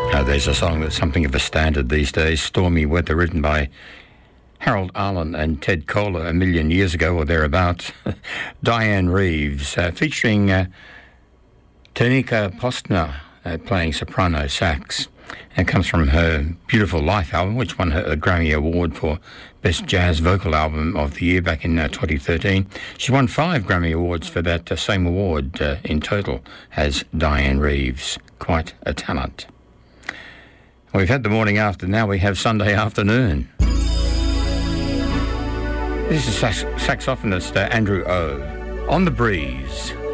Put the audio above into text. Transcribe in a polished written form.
There's a song that's something of a standard these days, Stormy Weather, written by Harold Arlen and Ted Koehler a million years ago or thereabouts. Diane Reeves, featuring Tanika Postner playing soprano sax. And it comes from her Beautiful Life album, which won her a Grammy Award for Best Jazz Vocal Album of the Year back in 2013. She won 5 Grammy Awards for that same award in total as Diane Reeves. Quite a talent. We've had the morning after, now we have Sunday afternoon. This is saxophonist Andrew O. On the Breeze.